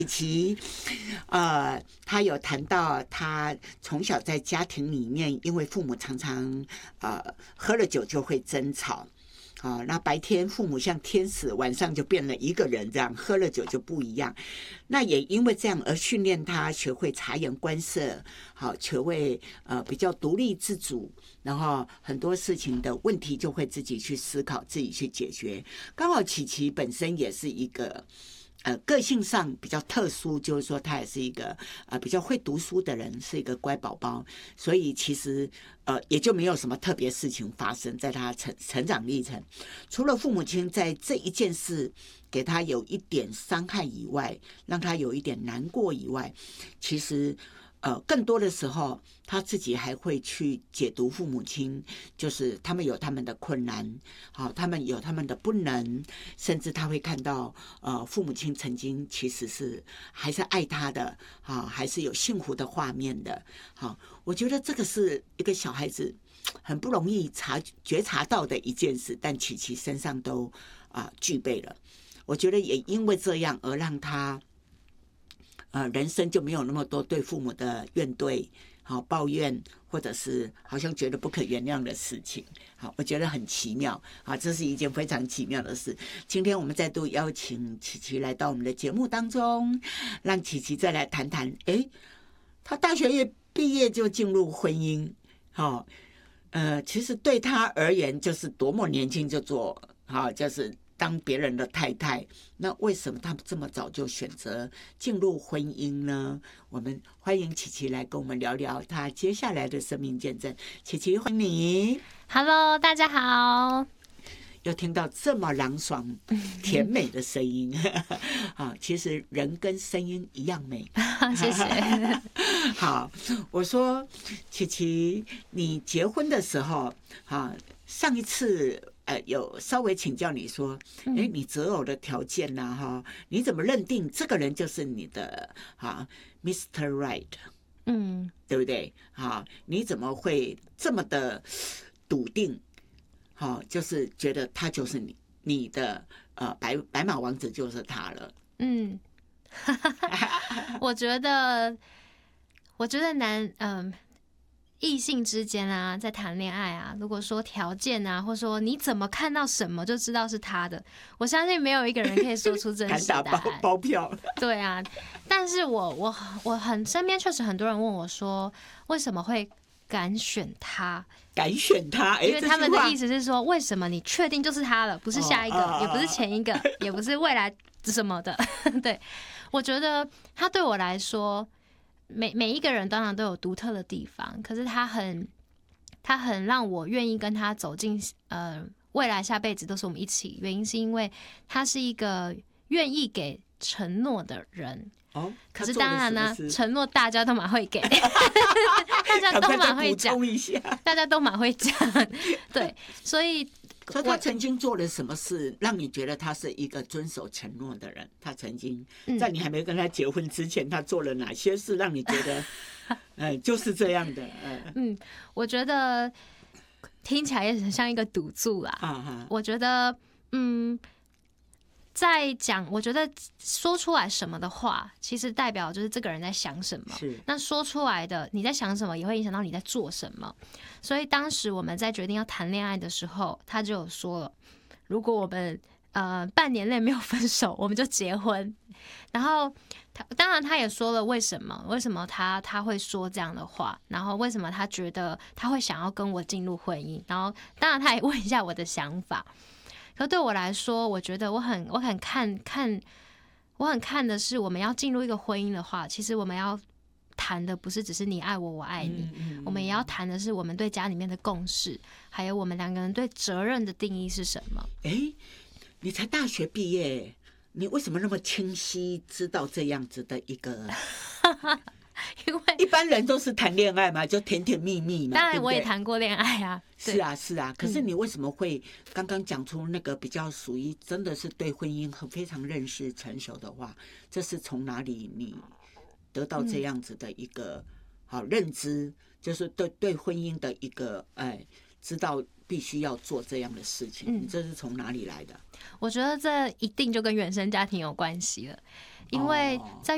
其他有谈到他从小在家庭里面，因为父母常常喝了酒就会争吵。那白天父母像天使，晚上就变了一个人，这样喝了酒就不一样。那也因为这样而训练他学会察言观色，学会比较独立自主，然后很多事情的问题就会自己去思考，自己去解决。刚好琪琪本身也是一个个性上比较特殊，就是说他也是一个比较会读书的人，是一个乖宝宝，所以其实也就没有什么特别事情发生在他成长历程。除了父母亲在这一件事给他有一点伤害以外，让他有一点难过以外，其实更多的时候他自己还会去解读父母亲，就是他们有他们的困难，他们有他们的不能，甚至他会看到父母亲曾经其实是还是爱他的，还是有幸福的画面的。我觉得这个是一个小孩子很不容易觉察到的一件事，但琪琪身上都具备了。我觉得也因为这样而让他人生就没有那么多对父母的怨怼、抱怨，或者是好像觉得不可原谅的事情。我觉得很奇妙，这是一件非常奇妙的事。今天我们再度邀请琪琪来到我们的节目当中，让琪琪再来谈谈，他大学毕业就进入婚姻，其实对他而言就是多么年轻就做，就是当别人的太太。那为什么他这么早就选择进入婚姻呢？我们欢迎琪琪来跟我们聊聊他接下来的生命见证。琪琪，欢迎你。 Hello， 大家好。 又听到这么朗爽甜美的声音其实人跟声音一样美谢谢好，我说琪琪，你结婚的时候上一次有稍微请教你说你择偶的条件你怎么认定这个人就是你的Mr. Right 对不对你怎么会这么的笃定就是觉得他就是你的白马王子就是他了。 我觉得异性之间啊，在谈恋爱啊，如果说条件啊，或说你怎么看到什么就知道是他的，我相信没有一个人可以说出真实答案。 敢打包票。对啊，但是我身边确实很多人问我说，为什么会敢选他？ 因为他们的意思是说，为什么你确定就是他了，不是下一个，也不是前一个，也不是未来什么的。对，我觉得他对我来说，每一个人当然都有独特的地方，可是他很让我愿意跟他走进未来下辈子都是我们一起，原因是因为他是一个愿意给承诺的人。可是当然呢，承诺大家都蛮会给，大家都蛮会讲，大家都蛮会讲，对，所以他曾经做了什么事让你觉得他是一个遵守承诺的人？他曾经在你还没跟他结婚之前，他做了哪些事让你觉得就是这样的？ 我觉得听起来也很像一个赌注啦。我觉得在讲，我觉得说出来什么的话，其实代表就是这个人在想什么。那说出来的你在想什么，也会影响到你在做什么。所以当时我们在决定要谈恋爱的时候，他就有说了，如果我们半年内没有分手，我们就结婚。然后当然他也说了为什么他会说这样的话，然后为什么他觉得他会想要跟我进入婚姻，然后当然他也问一下我的想法。可对我来说，我觉得我很看的是，我们要进入一个婚姻的话，其实我们要谈的不是只是你爱我，我爱你，我们也要谈的是我们对家里面的共识，还有我们两个人对责任的定义是什么。 你才大学毕业，你为什么那么清晰知道这样子的一个？ 因为一般人都是谈恋爱嘛，就甜甜蜜蜜嘛。 当然我也谈过恋爱啊。 是啊。可是你为什么会刚刚讲出那个比较属于真的是对婚姻非常认识成熟的话？这是从哪里你得到这样子的一个认知？就是对婚姻的一个知道必须要做这样的事情，你这是从哪里来的？ 我觉得这一定就跟原生家庭有关系了，因为在